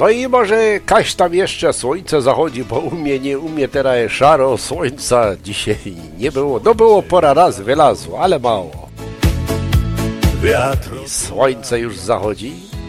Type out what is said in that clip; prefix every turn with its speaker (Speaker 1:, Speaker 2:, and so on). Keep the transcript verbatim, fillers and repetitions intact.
Speaker 1: No i może kaś tam jeszcze słońce zachodzi, bo u mnie nie, u mnie teraz jest szaro, słońca dzisiaj nie było. No było pora raz wylazło, ale mało.
Speaker 2: Wiatr.
Speaker 1: Słońce już zachodzi.